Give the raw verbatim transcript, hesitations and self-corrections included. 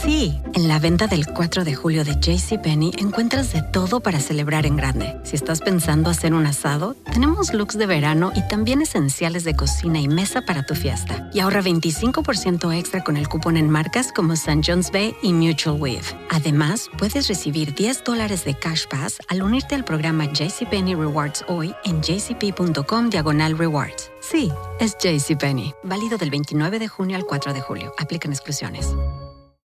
Sí, en la venta del cuatro de julio de JCPenney encuentras de todo para celebrar en grande. Si estás pensando hacer un asado, tenemos looks de verano y también esenciales de cocina y mesa para tu fiesta. Y ahorra veinticinco por ciento extra con el cupón en marcas como Saint John's Bay y Mutual Weave. Además, puedes recibir diez dólares de Cash Pass al unirte al programa JCPenney Rewards hoy en jcp.com diagonal rewards. Sí, es JCPenney. Válido del veintinueve de junio al cuatro de julio. Aplican exclusiones.